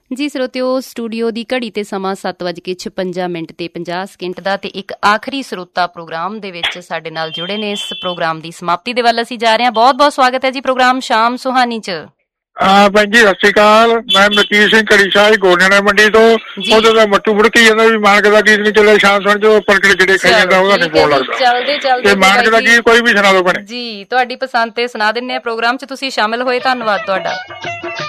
ਜੀ ਸਰੋਤਿਓ, ਸਟੂਡੀਓ ਦੀ ਘੜੀ ਤੇ ਸਮਾਂ 7:56 ਤੇ 50 ਦਾ ਤੇ ਇੱਕ ਆਖਰੀ ਸਰੋਤਾ ਪ੍ਰੋਗਰਾਮ ਦੇ ਵਿੱਚ ਸਾਡੇ ਨਾਲ ਜੁੜੇ ਨੇ। ਇਸ ਪ੍ਰੋਗਰਾਮ ਦੀ ਸਮਾਪਤੀ ਦੇ ਵੱਲ ਅਸੀਂ ਜਾ ਰਹੇ ਹਾਂ। ਬਹੁਤ ਬਹੁਤ ਸਵਾਗਤ ਹੈ ਜੀ ਪ੍ਰੋਗਰਾਮ ਸ਼ਾਮ ਸੁਹਾਨੀ 'ਚ। ਭੈਣ ਜੀ ਸਤਿ ਸ਼੍ਰੀ ਅਕਾਲ। ਮੈਂ ਮਲਕੀਤ ਸਿੰਘ ਘੜੀਸ਼ਾਹ ਗੋਨਿਆਣਾ ਮੰਡੀ ਤੋਂ। ਉਹਦੇ ਦਾ ਮੱਟੂ ਮੁੜਕੀ ਜਾਂਦਾ ਵੀ ਮਾਨਕ ਦਾ ਗੀਤ ਨਹੀਂ ਚੱਲਿਆ ਸ਼ਾਮ ਸੁਣ ਜੋ ਪਲਕੜੇ ਜਿਹੜੇ ਖਾਈ ਜਾਂਦਾ ਉਹਦਾ ਨਹੀਂ ਫੋਨ ਲੱਗਦਾ ਤੇ ਮਾਨਕ ਦਾ ਗੀਤ ਕੋਈ ਵੀ ਸੁਣਾ ਦਿਓ ਭੈਣੇ ਜੀ। ਤੁਹਾਡੀ ਪਸੰਦ ਤੇ ਸੁਣਾ ਦਿੰਦੇ ਆ ਪ੍ਰੋਗਰਾਮ 'ਚ। ਤੁਸੀਂ ਸ਼ਾਮਿਲ ਹੋਏ, ਧੰਨਵਾਦ ਤੁਹਾਡਾ।